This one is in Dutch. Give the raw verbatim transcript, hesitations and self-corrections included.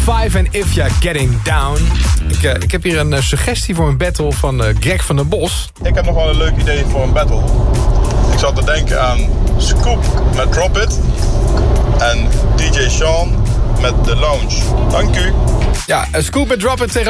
vijf en If You're Getting Down. Ik, uh, ik heb hier een uh, suggestie voor een battle van uh, Greg van der Bos. Ik heb nog wel een leuk idee voor een battle. Ik zat te denken aan Scoop met Drop It en D J Sean met The Lounge. Dank u. Ja, uh, Scoop met Drop It tegen